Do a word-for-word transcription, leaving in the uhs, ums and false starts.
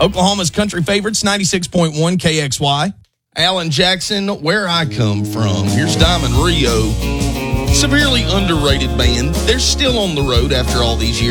Oklahoma's country favorites, ninety-six point one K X Y. Alan Jackson, Where I Come From. Here's Diamond Rio. Severely underrated band. They're still on the road after all these years.